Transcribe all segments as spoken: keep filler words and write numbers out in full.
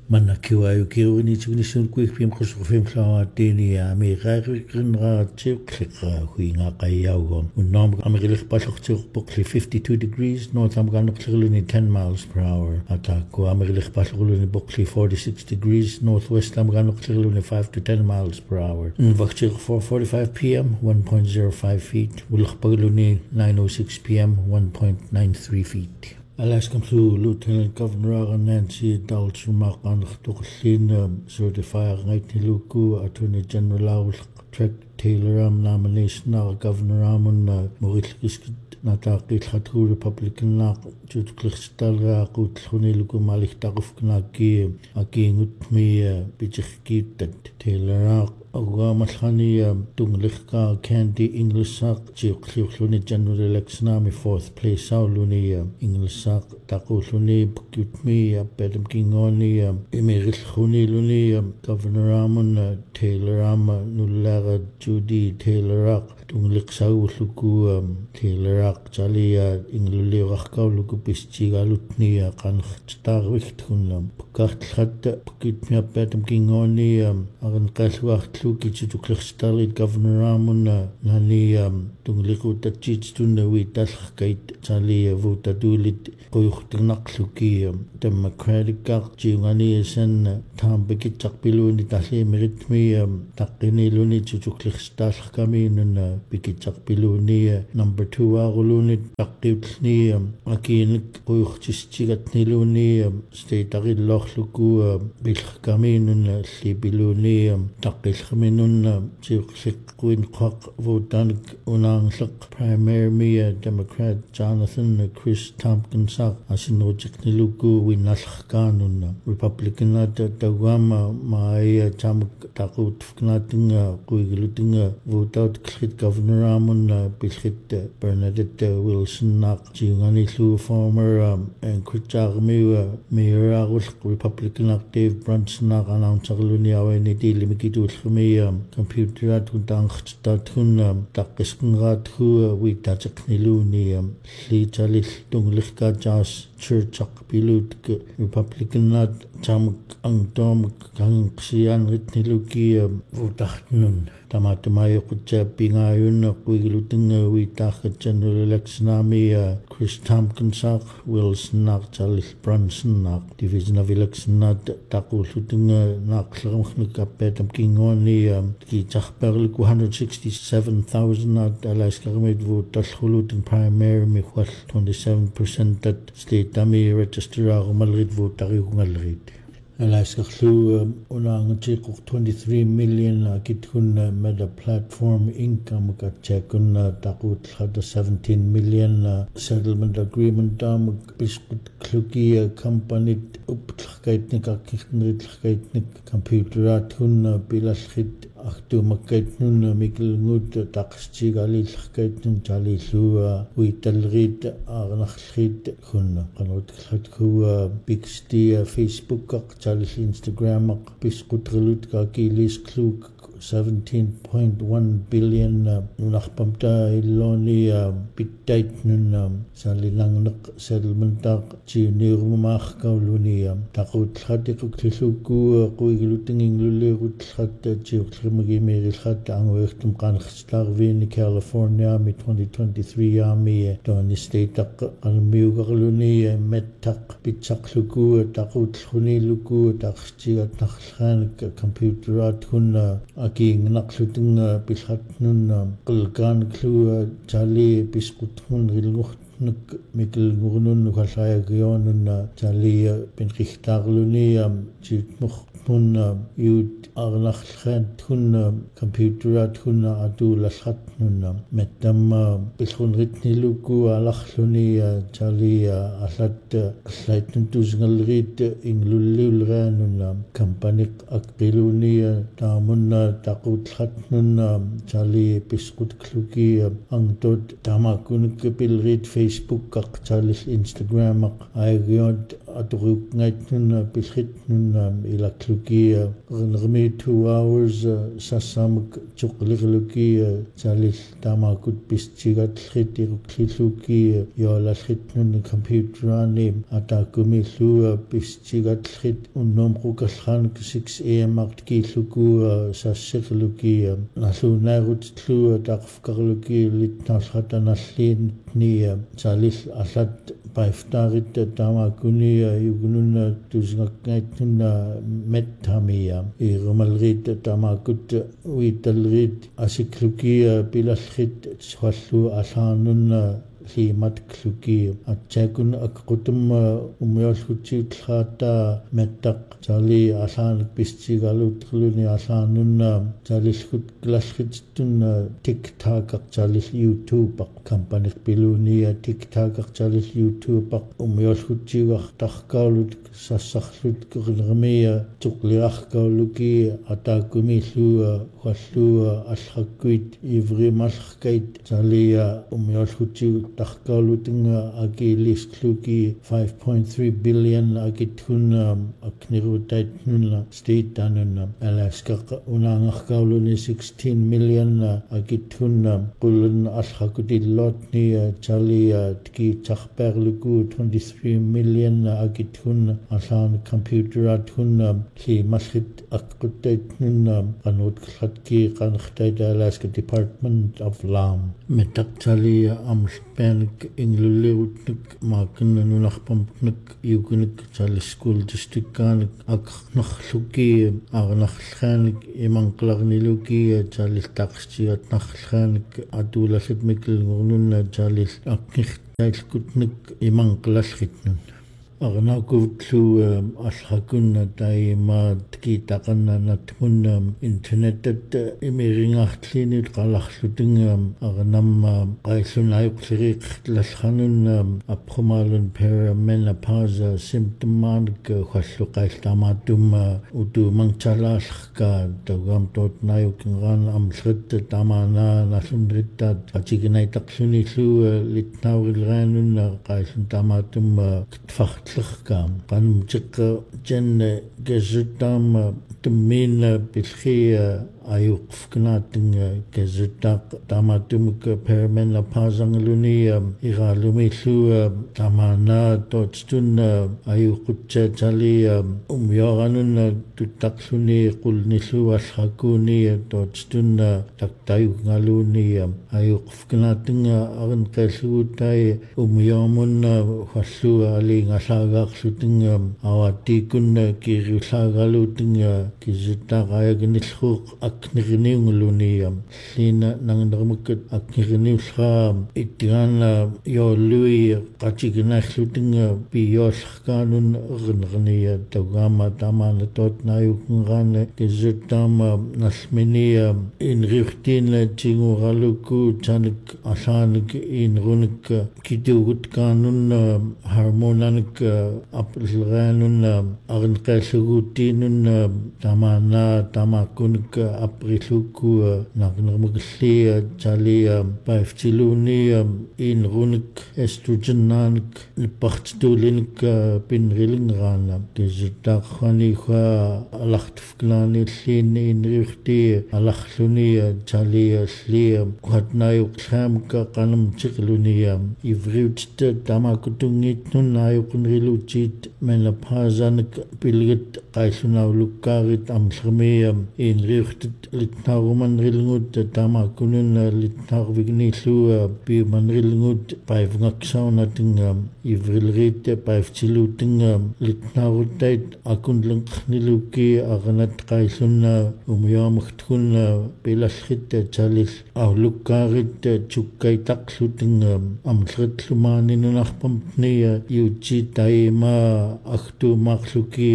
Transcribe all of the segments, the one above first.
Mana kiwayo kiwini chignisun quick pim khusufim flawa tini ami gari grinra chik huinga kayago unam amiglich patlchuk bukli fifty-two degrees north amgan kliluni ten miles per hour atako amiglich patlchuluni bukli forty-six degrees northwest amgan kliluni five to ten miles per hour vakchik four forty-five p m one point zero five feet ulkhpaguluni nine oh six p m one point nine three feet. Alaska through Lieutenant Governor Nancy Dalchumak and Tuklin certifier Luku, Attorney General Trek Taylor nomination of Governor Amon Maurice Nataki Hatu Republican Nak Jutklistal Kutluniluku Malik Taruf Knaki Aking Utmi Bichikit Taylor Ogamathani Tunglika Candy English Sak Jukluni General Election fourth place Sauluni English Sak Takuluni Pukutmi Bedam Kingoni Emiril Huni Luni Governor Amon Taylor Am Nulara Judy Taylor Tunglik Sauluku Taylor Jalia Ingluli Rakkauluku Pistigalutni Kanchtarwichtunam Pukatlat Pukitmia Bedam Kingoni Aran Kalwacht Luki to Klichstalit Governor Amon Nani Tungliku Tachitstun Witalkait Jalia Vuta Dulit Koyuchtinakluki Democratic Jiungani Sen Tambikit Piluni Tali Meritmi Takini Luni to Klichstal Kamin Bikit Piluni number two Aguluni Takipni Akin Koyuchtigat Niluni State Lochluku Bilk Kamin Libiluni Takil Minun Chik Queen Cock Votan Unang Primary Mia Democrat Jonathan Chris Tompkins Asinojik Niluku Winach Kanun Republican at Dawama Maya Tam Takut Fnating Guiluting vote out Klit Governor Amon Bilhit Bernadette Wilson Nak Jingani Lu former and Kuchagmi Mayor Republican active Brunson Nak announced Lunia Nidi Limikidu computer at Dancht Tatun Takiskungat who we touch Niluni Lichalis Dunglika Jas Church Pilut Republican Nat Tam Angdom Kangxian Ritniluki Votahnun Tamatamayo Kucha Pingayun Quiluting Witach General Election Army Chris Tompkins Wilson Nak Charles Brunson Nak Division of Election Nat Takul Shooting Nak Petam King only Kichachperl one hundred sixty-seven thousand at Alaska made vote Tashuluting primary Mikwal twenty-seven percent at state Ami register Malrid vote Tarigungalrid. Alaska Hlu Unang Chikuk twenty-three million Kitkun Meta Platform income got checkun Takut had seventeen million settlement agreement dam Biskut Kluki company Upkaitnik Akitnik computer atun Bilashit Achtu Makaitnun Mikil Nut Takschigali Kaitnun Jali Lu Witalrid Arnachrid Kun Kanot Khatku Big Stia Facebook Charles Instagram Biskutrelut Kilis Kluk seventeen point one billion Nachpamta Iloni Bitait Nun Salinang settlement Chinirumach Kauluni Takut Hatikuk Tiluku Kuiluting Lulut Hat Chimagi Merilhat Angwechtum Kanchstarvin California Mi twenty twenty-three Army Doni State Almugaluni Metak Bichakluku Takut Huniluku Takchiat Nachan computer at Hun Aking Nakluting Bilhatnun Kulkan Klu Jali Biskutun Rilucht Mikkel Gurnun Kalaya Gionun Jali Pinrichtarluni Chitmuch Hun Yud Arnachent Hun computer at Hun Adu Lashatnun Metam Bilhun Ritniluku Alachluni Jali Alat Slaitun Tuzngalrit Inglulilranun Kampanik Akbiluni Tamun Takut Hatnun Jali Biskut Kluki Angtot Tamakunik Bilrit Facebook Charles Instagram Aygiod aturukngaitnun pilhitnun ilakluki rmi two hours sassamak tuqlirluki salil tamakut pistigatlhit irukliluki yolalhitnun computerani atakumillu pistigatlhit unnomrukalhanik six a m artkilluku sassirluki nalunaarutlu taqfkarluki litnarlatanallin ni salil allat paiftarit tamakuni yugunun tusngaknaitnun mettamia irumalrit tamakut uitalrit asikluki pilallit swallu alaanun liimatkluki atsaakun akqutum umiollutsiutlhaata mettaq sali alaanak pistigaluutrluni alaanunna salilgut klallittun tiktakaq salil youtubaq kampaniq piluni tiktakaq salil youtubaq umiollutsiuartarkaalut sassarlut qernermia tuqliarkauluki ataakkumillu wallu allrakkuit ivrimallerkait salia umiollutsiu tarkaalutunga akilisluki five point three billion akithunna aknirutaitnunna state tanunna Alaska unaangarkauluni sixteen million akithunna qulun allrakutillotni chalia tkitarperluku twenty-three million akithunna alaan computerathunna limallit akqutaitnunna qanuutklatki qanertaita Alaska Department of Law metaqtalia aml Panik inglulirutnik maakinnanunarpamnik yukunik sal school districtkaanik aknarluki arnarlaanik imanqlarniluki salil taqstigatnarlaanik atuulallit mikilngornunna salil aknirtailkutnik imanqlalritnun arnaakuvutlu allrakunna taima tkitaqannanatmunna internetat imiringaartlinit qalarlutunga arnamma qaillunaajuqliriiqlallanunna aprumalun perimenopause symptomaanik khallu qailltaamaatumma utuumangtalaallerka tagam tootnaajukinraan amlrit tamaana nallunrittaat atiginaitarlunillu litnaurilraanunna qaillun taamaatumma ktfartlerkaam qanumtiqqa janna gazutaama tummina bilkhia ayuqfknaatinga gazutaq tamatumuk perimenopausangaluni iraalumillu tamaana toottunna ayuqutsaatali umyoranunna tuttaqluni qulnillu allrakuni toottunna taktayugngaluni ayuqfknaatinga arinqallugutai umyomunna hallu aliingallaagaarlutinga awatiikunna kiriullaagalutinga kisutaqayagnilluuq akniriniunguluni lina nangnarmukkat akniriniullraa ittigaana yoolui qatiginaarlutinga piyoollerkaanun erinnernia taugaama tamaana tootnaayukenraana kisutaama nallminia inriurtiina tinguraluku tanik allaanik inrunik kituugutkaanunna harmonanik aprilraanunna arinqaallugutiinunna tamaana tamakunik aprilluku narnermukillia talia paiftiluni inrunik estrogenaanik nippartituulinik pinrilingraana kisutaqquaniga alartufklaanilliin inriurti alarluni talia llia quatnaayuqlaamka qanamtiqluni ivriutit tamakutungiitnun aayuqunriluutiit menopausanik pilgit qaillunaulukaarit amllermia inriurtit litnaarumanrilngut tamakununna litnaarvignillu piumanrilngut paivngaksaunattinga ivrilriit paivtiluutinga litnaaruttait akunlenqniluki aranat qaillunna umyoamagtkunna pilallrit talil aulukkaarit tukkaitaqlutinga amlleritlumaaninnunarpamtnia yuutsi taima agtuumaarluki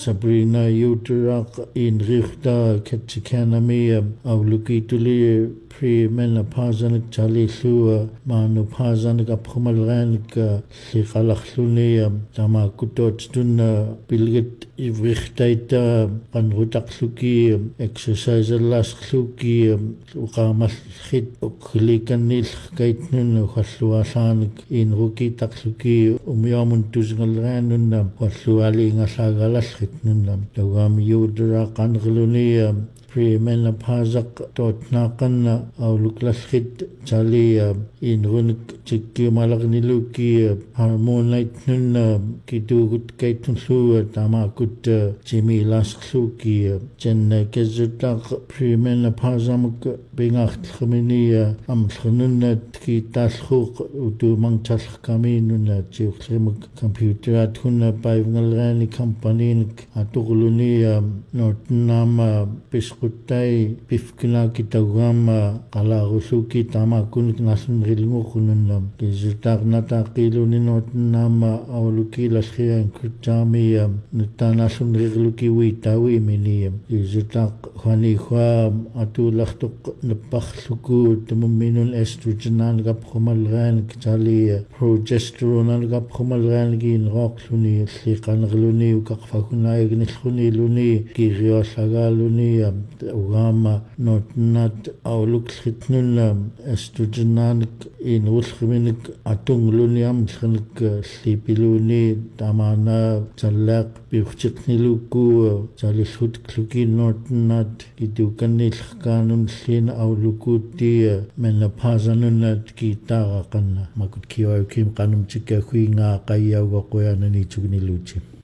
Sabrina Uteraq inriurta katsikana mi aulukituli pre-menopausanik talilua manopausanik aphumalranik liqalaqluni tama kutot tunna pilgit ivrikhtaita qanrutaqluki exercise lasqluki uqamalkhit uklikanil kaitnun khallualaanik inruki taqluki umyamun tusngalranunna khalluali ngallagalallitnunna tawam yudra qangluni pre-menopausak totnaqanna auluklallhit talia inrunik tikki malagniluki hormonaitnunna kitugut kaitnullu tamakut jimi lasqluki janna kazuttaq pre-menopausamuk bingartlkhmini amlkhununna kitalkhuq utumangtalkhkaminunna tiukhlimuk computerat hunna paivngalrani companynik atuqluni notnama pisquttai pifkina kitagama qalagulluki tamakunik nasunrilnguqununna kizutaqnataqiluni notnama awluki lalhian kutami nutanallunrirluki witawi mini kizutaq khanikhwa atulaqtuq napaqluku tumuminun estrogenan gapkhumalgan kitali progesterone gapkhumalgan ginroqluni liqangluni ukaqfakunaignilluni luni kiriolagaluni ugama notnat awluklhitnunna estrogenanik inulkhminik atungluni amlkhnik lipiluni tamana tallaq biuchtiqniluku talilhutkluki notnat kitukanilkhkanun llin awlukuti menopausanunat kitaqaqanna makut kiwa kim qanum tikka huinga qayyawqa qoyanani tugniluchi